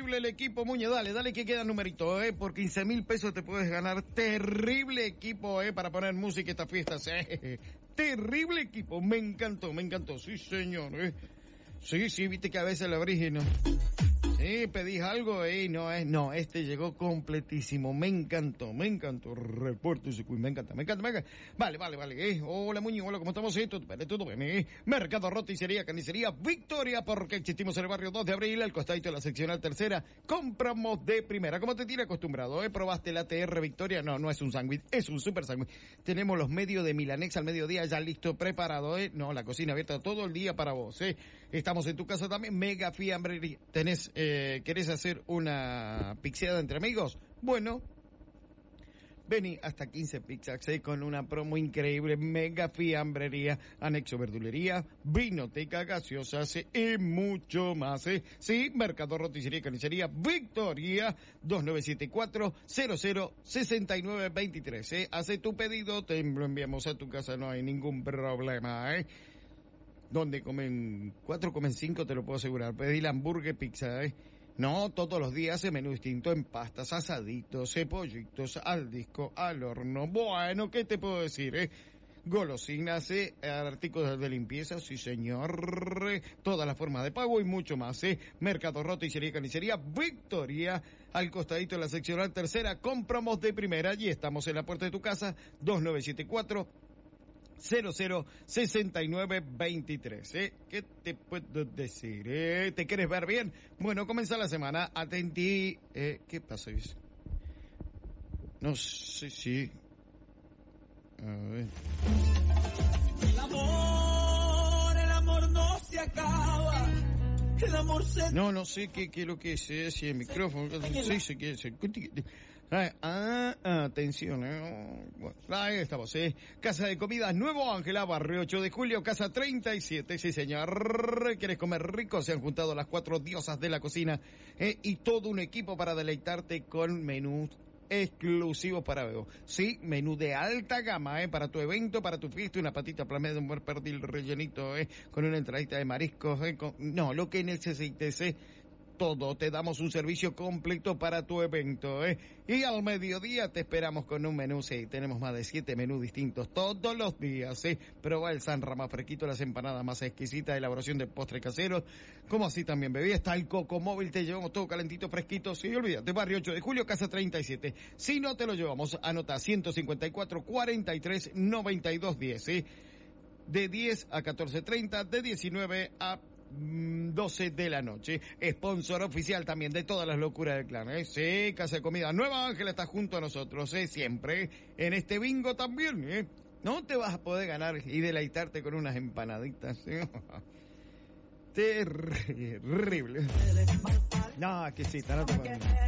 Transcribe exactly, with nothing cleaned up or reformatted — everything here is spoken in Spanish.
terrible el equipo, Muñe, dale, dale que queda numerito, eh, por quince mil pesos te puedes ganar terrible equipo, eh, para poner música esta fiesta, eh. Terrible equipo, me encantó, me encantó, sí señor, eh. Sí, sí, viste que a veces lo abrís y no. Sí, pedís algo y no es, no, este llegó completísimo, me encantó, me encantó, reporte ese me encanta, me encanta, me encanta. Vale, vale, vale, eh. Hola Muñoz, hola, ¿cómo estamos? Esto, todo bien, eh. Mercado Roticería, Carnicería Victoria, porque existimos en el barrio dos de abril, al costadito de la seccional tercera, compramos de primera, como te tiene acostumbrado, eh. ¿Probaste la T R Victoria? No, no es un sándwich, es un super sándwich. Tenemos los medios de Milanex al mediodía ya listo, preparado, eh. No, la cocina abierta todo el día para vos, eh. Estamos en tu casa también, Mega Fiambrería. Tenés, eh, ¿querés hacer una pixeada entre amigos? Bueno, vení hasta quince pizzas, eh, con una promo increíble, Mega Fiambrería, anexo verdulería, vinoteca, gaseosas eh, y mucho más, eh. Sí, Mercado Roticería, Carnicería Victoria, dos nueve siete cuatro, cero cero seis nueve dos tres, eh. Hace tu pedido, te lo enviamos a tu casa, no hay ningún problema, eh. Donde comen cuatro, comen cinco, te lo puedo asegurar. Pedí la hamburguesa, pizza, ¿eh? No, todos los días hace menú distinto en pastas, asaditos, eh, pollitos, al disco, al horno. Bueno, ¿qué te puedo decir, eh? Golosinas, eh, artículos de limpieza, sí señor, eh, todas las formas de pago y mucho más, eh. Mercado Roticería, Carnicería Victoria, al costadito de la seccional tercera, compramos de primera y estamos en la puerta de tu casa, dos nueve siete cuatro, cero cero seis nueve dos tres, ¿eh? ¿Qué te puedo decir, eh? ¿Te quieres ver bien? Bueno, comienza la semana, atentí, eh, ¿qué pasa? No sé si... A ver... El amor, el amor no se acaba, el amor se... No, no sé qué, qué es lo que es, eh, si el micrófono, sí, sí, qué es... Ah, ah, atención, eh. Bueno, ahí estamos, eh. Casa de Comidas Nuevo Ángela, barrio ocho de julio, casa treinta y siete, sí señor. ¿Quieres comer rico? Se han juntado las cuatro diosas de la cocina, eh, y todo un equipo para deleitarte con menús exclusivos para Bebo. Sí, menú de alta gama, eh, para tu evento, para tu fiesta, una patita plamé de un buen pernil rellenito, eh, con una entradita de mariscos, eh, con... no, lo que necesites, eh. Todo, te damos un servicio completo para tu evento, ¿eh? Y al mediodía te esperamos con un menú, sí, tenemos más de siete menús distintos todos los días, ¿eh? Prueba el San Ramón fresquito, las empanadas más exquisitas, elaboración de postres caseros, como así también bebida, está el Coco Móvil, te llevamos todo calentito, fresquito, sí, olvídate, barrio ocho de julio, casa treinta y siete. Si no te lo llevamos, anota ciento cincuenta y cuatro, cuarenta y tres, noventa y dos, diez, ¿eh? De diez a catorce treinta, de diecinueve a doce de la noche. Sponsor oficial también de todas las locuras del clan, ¿eh? Sí, Casa de Comida Nueva Ángela está junto a nosotros, ¿eh? Siempre. En este bingo también, ¿eh? No te vas a poder ganar y deleitarte con unas empanaditas, ¿eh? Terrible. No, exquisita, no te puedo...